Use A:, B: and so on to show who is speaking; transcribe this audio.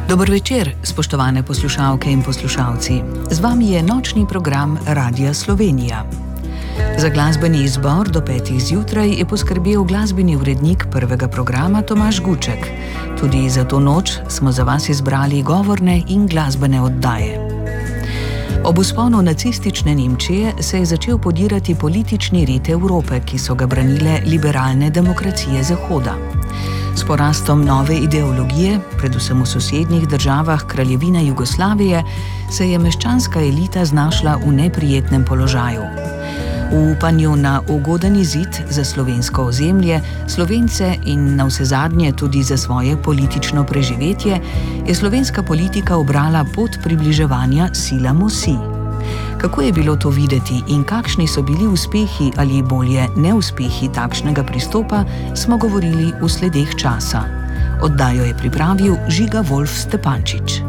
A: Dober večer, spoštovane poslušalke in poslušalci. Z vami je nočni program Radia Slovenija. Za glasbeni izbor do 5. zjutraj je poskrbel glasbeni urednik prvega programa Tomaž Guček. Tudi za to noč smo za vas izbrali govorne in glasbene oddaje. Ob vzponu nacistične Nemčije se je začel podirati politični red Evrope, ki so ga branile liberalne demokracije Zahoda. S porastom nove ideologije, predvsem v sosednjih državah Kraljevine Jugoslavije, se je meščanska elita znašla v neprijetnem položaju. V upanju na ugoden izid za slovensko ozemlje, Slovence in navsezadnje tudi za svoje politično preživetje, je slovenska politika ubrala pot približevanja silam osi. Kako je bilo to videti in kakšni so bili uspehi ali bolje neuspehi takšnega pristopa, smo govorili v sledeh časa. Oddajo je pripravil Žiga Wolf Stepančič.